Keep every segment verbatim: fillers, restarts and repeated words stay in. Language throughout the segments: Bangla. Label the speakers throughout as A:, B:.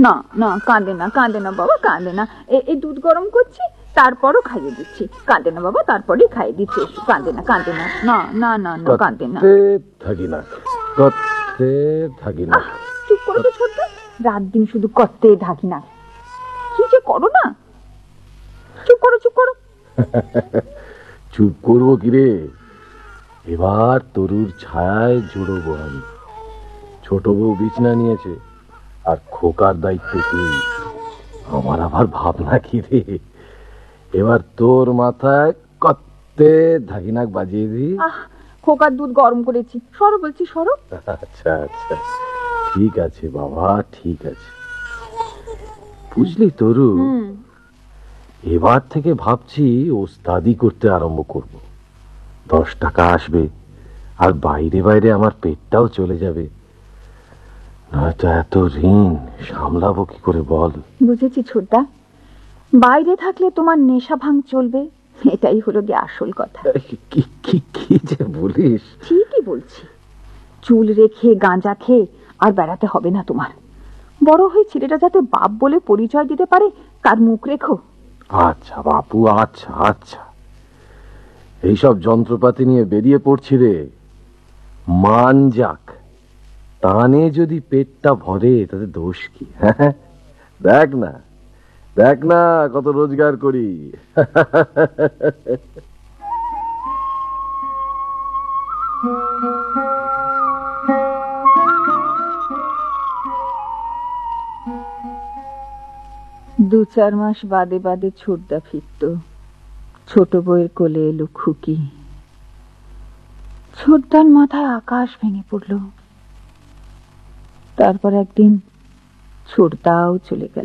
A: না না, কাঁদে না, কাঁদে না বাবা, কাঁদে না। এই দুধ গরম করছি, তারপরও খাইয়ে দিচ্ছি। কাঁদে না বাবা, তারপরেই খাইয়ে দিচ্ছি। কাঁদে না, কাঁদে না, না না না না, কাঁদে না।
B: থাকি না, করতে থাকি না।
A: চুপ করো তো ছোট্ট, রাত দিন শুধু করতে থাকি না। কি যে করো না, চুপ করো, চুপ করো।
B: চুপ করবো কিরে? এবার তরুর ছায়ায় জুড়বো আমি। ছোট বউ বিছনা নিয়েছে, আর খোকার দায়িত্ব তুই। আমার আবার ভাবনা কি রে, এবার তোর মাথায় কত্তে ধাগিনাক বাজিয়ে দি।
A: খোকার দুধ গরম করেছি, সরো বলছি, সরো।
B: আচ্ছা আচ্ছা, ঠিক আছে বাবা, ঠিক আছে। বুঝলি তরু, এবার থেকে ভাবছি ওস্তাদি করতে আরম্ভ করব। দশ টাকা আসবে, আর বাইরে বাইরে আমার পেটটাও চলে যাবে। নয়তো এত ঋণ সামলাবো কি করে বল?
A: বুঝেছি ছোটদা, বাইরে থাকলে তোমার নেশা ভাঙ চলবে, এটাই হলো গিয়ে আসল কথা।
B: কি কি কি যে বলিস!
A: ঠিকই বলছি। চুল রেখে গাঁজা খেয়ে আর বেড়াতে হবে না তোমার। বড় হয়ে ছেলেটা যাতে বাপ বলে পরিচয় দিতে পারে, তার মুখ রেখো।
B: আচ্ছা বাপু, আচ্ছা আচ্ছা, এইসব যন্ত্রপাতি নিয়ে বেরিয়ে পড়ছি রে। মান যাক, টানে যদি পেটটা ভরে তাতে দোষ কি? দেখ না, দেখ না কত রোজগার করি।
A: দু চার মাস বাদে বাদে ছোটদা ফিরত। ছোট বউয়ের কোলে এলো খুকি। ছোটদার মাথায় আকাশ ভেঙে পড়ল। তারপর একদিন ছোটদাও চলে গেল।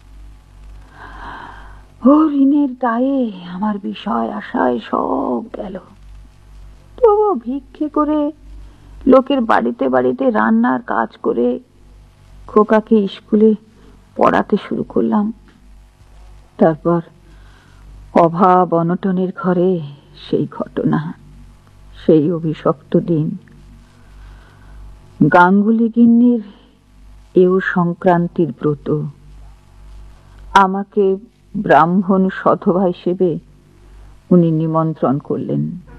A: ও ঋণের দায়ে আমার বিষয় আশায় সব গেল। তবু ভিক্ষে করে, লোকের বাড়িতে বাড়িতে রান্নার কাজ করে খোকাকে স্কুলে পড়াতে শুরু করলাম। তারপর অভাব অনটনের ঘরে সেই ঘটনা, সেই অভিশপ্ত দিন। গাঙ্গুলি গিন্নির এও সংক্রান্তির ব্রত। আমাকে ব্রাহ্মণ সধবা হিসেবে উনি নিমন্ত্রণ করলেন।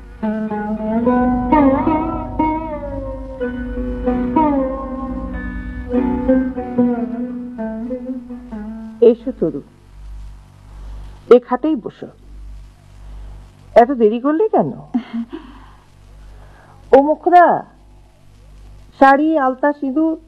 C: এসো তরু, এ খাটেই বসো। এত দেরি করলে কেন? ও মুখরা, শাড়ি, আলতা, সিঁদুর